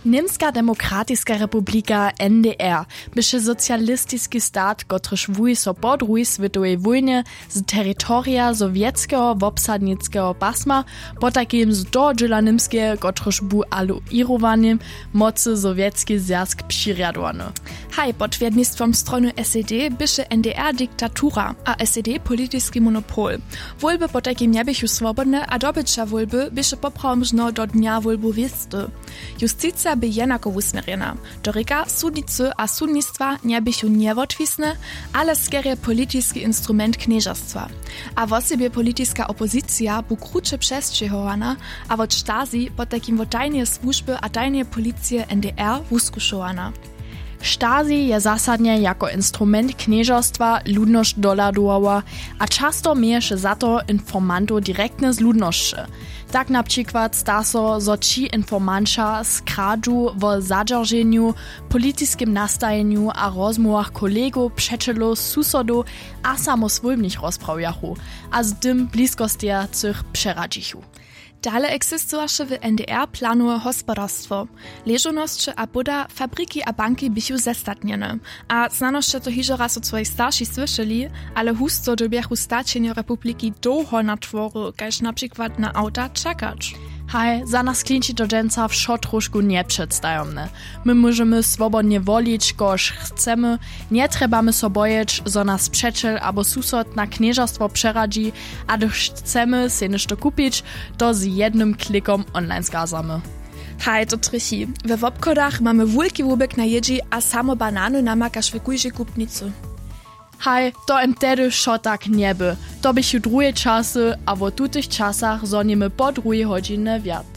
Niemska demokratiska republika NDR byše socjalistyczny stat, kotryż wuj so po drugiej światowej wojnie z terytoria sowieckiego wobsadnickiego pasma po takim zdoldzila niemskie, kotryż bu aluirowanym mocy sowiecki zjazd przyrjadowany. Haj, pod wiednictwom strony SED byše NDR diktatura, a SED polityczny monopol. Wolby po takim nie bychu swobodne, a dobycia wolby byše poprawno do dnia wolbu wiesty. Justicja by jenako usmerjena. Doreka, sudnicy a sudnictwa nie bychu niewotwisne, ale skerie polityczny instrument knieżastwa. A w osobie polityczna opozycja bu krucze przestrzegana, a wot Stasi pod takim wotajnie służby a tajnie policje NDR wuskuszowana. Stasi je zasadnie jako instrument knieżastwa ludność doladowała, a często mieješe za to informantów direktne z ludności. Tak na przykład staso, zo ci informanča skradžu w zadrženiu, politiskim nastajeniu a rozmowach kolegów, przyjaciół, susodów a samoswojnych rozprawjachu, a z tym bliskostiercych przeradzichu. Dale existowaše w NDR planuje hospodarstwo. Leżonosće a buda, fabryki a banki bychu zestatnjene. A znanosće to hižo raz od svojich starších slyšeli, ale husto dobiechu stačenja republiki dlouho na tvoru, kaž například na auta čakać. Haj, za nas klinči do dženca všo trošku nepředstajomne. My możemy swobodnie wolić, koż chcemy, nie trebamy so bojeć, zo nas przeciel abo susod na knieżastwo przeradzi, a gdyż chcemy se nešto kupić, to z jednym klikom online zgadzamy. Haj, to trichi. We wobkodach mamy wielki wubek na jedzi, a samo banany namakaš w kujže kupnicu. Haj, to wtedy šo tak nie by. To bychu drugie czasy, a w tutych czasach zonimy po drugiej godzinie wiat.